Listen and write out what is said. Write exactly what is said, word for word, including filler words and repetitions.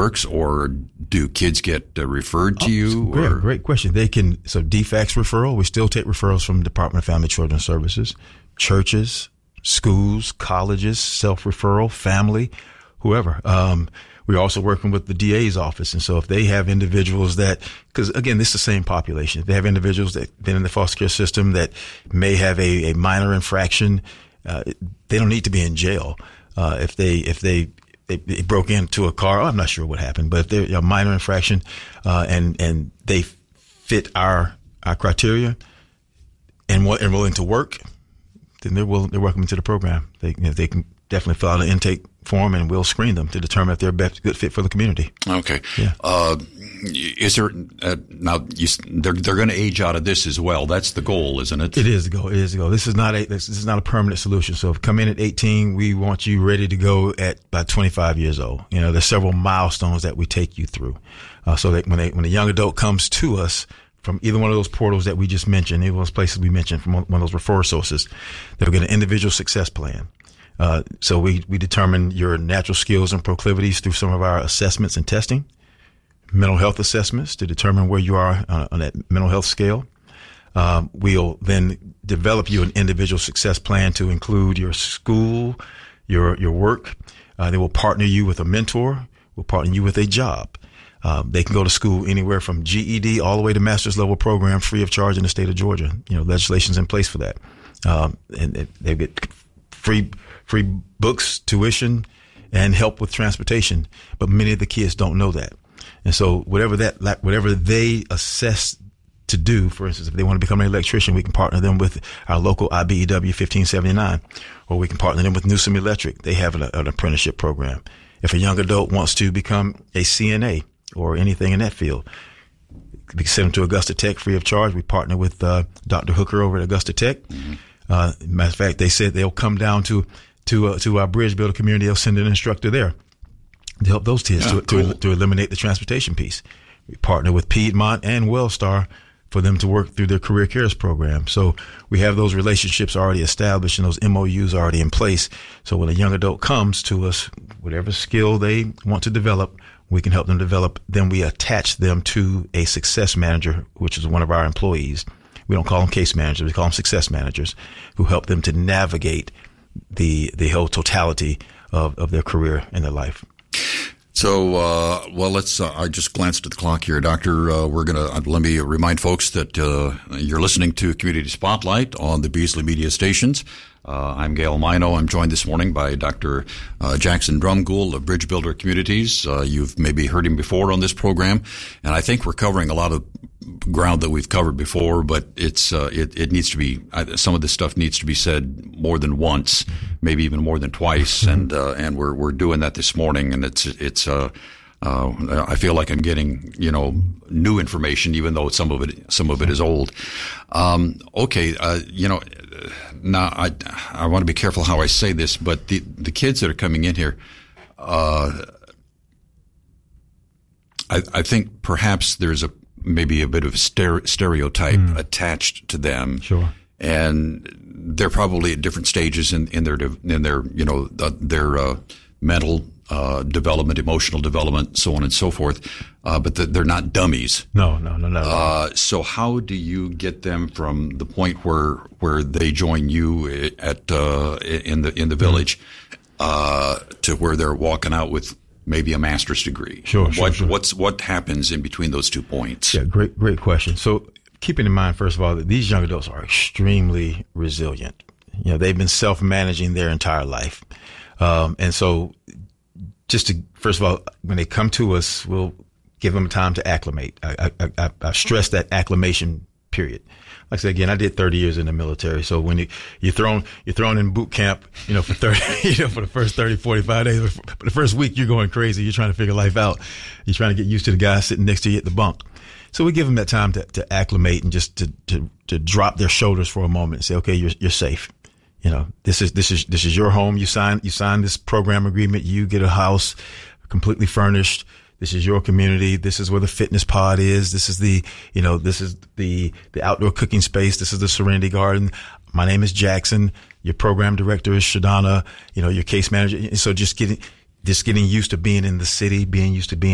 works, or do kids get uh, referred to oh, you? Great, or? great question. They can, so D FACS referral, we still take referrals from Department of Family and Children's Services, churches, schools, colleges, self-referral, family, whoever. Um, we're also working with the D A's office. And so if they have individuals that, because again, this is the same population. If they have individuals that have been in the foster care system that may have a, a minor infraction, uh, they don't need to be in jail. Uh, if they, if they, they, they broke into a car, I'm not sure what happened, but if they're a minor infraction, uh, and, and they fit our, our criteria and want, and willing to work, then they're willing, they're welcome into the program. They, you know, they can definitely fill out an intake form, and we'll screen them to determine if they're a best good fit for the community. Okay. Yeah. Uh, is there uh, now? You, they're they're going to age out of this as well. That's the goal, isn't it? It is the goal. It is the goal. This is not a this is not a permanent solution. So if you come in at eighteen, we want you ready to go at by twenty-five years old. You know, there's several milestones that we take you through, uh, so that when they, when a young adult comes to us from either one of those portals that we just mentioned, either of those places we mentioned, from one of those referral sources, they'll get an individual success plan. Uh, so we, we determine your natural skills and proclivities through some of our assessments and testing, mental health assessments to determine where you are on, on that mental health scale. Um, we'll then develop you an individual success plan to include your school, your, your work. Uh, they will partner you with a mentor. We'll partner you with a job. Um, they can go to school anywhere from G E D all the way to master's level program free of charge in the state of Georgia. You know, legislation's in place for that. Um, and, and they get free, free books, tuition, and help with transportation. But many of the kids don't know that. And so whatever that, whatever they assess to do, for instance, if they want to become an electrician, we can partner them with our local I B E W fifteen seventy-nine, or we can partner them with Newsom Electric. They have an, an apprenticeship program. If a young adult wants to become a C N A or anything in that field, we can send them to Augusta Tech free of charge. We partner with uh, Doctor Hooker over at Augusta Tech. Mm-hmm. Uh, matter of fact, they said they'll come down to to uh, to our bridge builder community. They'll send an instructor there to help those kids yeah, to, cool. to to eliminate the transportation piece. We partner with Piedmont and Wellstar for them to work through their Career Cares program. So we have those relationships already established and those M O Us already in place. So when a young adult comes to us, whatever skill they want to develop, we can help them develop. Then we attach them to a success manager, which is one of our employees. We don't call them case managers. We call them success managers, who help them to navigate the the whole totality of, of their career and their life. So, uh, well, let's, uh, I just glanced at the clock here, Doctor. Uh, we're going to, uh, let me remind folks that, uh, you're listening to Community Spotlight on the Beasley Media Stations. Uh, I'm Gail Mino. I'm joined this morning by Doctor Uh, Jackson Drumgoole of Bridge Builder Communities. Uh, you've maybe heard him before on this program, and I think we're covering a lot of ground that we've covered before, but it's, uh, it, it needs to be, uh, some of this stuff needs to be said more than once, maybe even more than twice. Mm-hmm. And, uh, and we're, we're doing that this morning. And it's, it's, uh, uh, I feel like I'm getting, you know, new information, even though some of it, some of it is old. Um, okay. Uh, you know, now I, I want to be careful how I say this, but the, the kids that are coming in here, uh, I, I think perhaps there's a, maybe a bit of a stere- stereotype mm. attached to them. Sure. And they're probably at different stages in, in their, in their, you know, uh, their, uh, mental, uh, development, emotional development, so on and so forth. Uh, but the, they're not dummies. No, no, no, no. Uh, so how do you get them from the point where, where they join you at, uh, in the, in the village, mm. uh, to where they're walking out with maybe a master's degree? Sure, sure, what, sure. What's, what happens in between those two points? Yeah, great, great question. So keeping in mind, first of all, that these young adults are extremely resilient. You know, they've been self-managing their entire life. Um, and so just to, first of all, when they come to us, we'll give them time to acclimate. I, I, I, I stress that acclimation period. Like I said, again, I did thirty years in the military. So when you, you're thrown, you're thrown in boot camp, you know, for thirty, you know, for the first thirty, forty-five days, for the first week, you're going crazy. You're trying to figure life out. You're trying to get used to the guy sitting next to you at the bunk. So we give them that time to, to acclimate and just to, to, to drop their shoulders for a moment and say, okay, you're, you're safe. You know, this is, this is, this is your home. You sign, you sign this program agreement. You get a house completely furnished. This is your community. This is where the fitness pod is. This is the, you know, this is the, the outdoor cooking space. This is the Serenity Garden. My name is Jackson. Your program director is Shadana, you know, your case manager. So just getting, just getting used to being in the city, being used to being